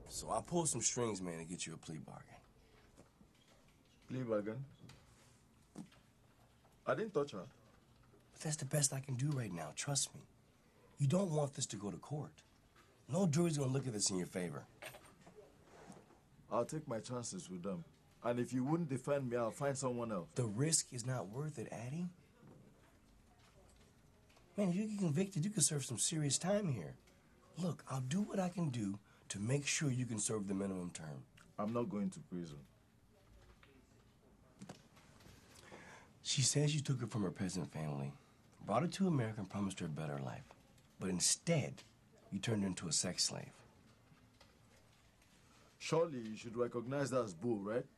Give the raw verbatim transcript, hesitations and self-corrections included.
So I pulled some strings, man, to get you a plea bargain. Plea bargain? I didn't touch her. But that's the best I can do right now, trust me. You don't want this to go to court. No jury's gonna look at this in your favor. I'll take my chances with them. And if you wouldn't defend me, I'll find someone else. The risk is not worth it, Addy. Man, if you get convicted, you can serve some serious time here. Look, I'll do what I can do to make sure you can serve the minimum term. I'm not going to prison. She says you took her from her peasant family, brought her to America and promised her a better life. But instead, you turned her into a sex slave. Surely you should recognize that as bull, right?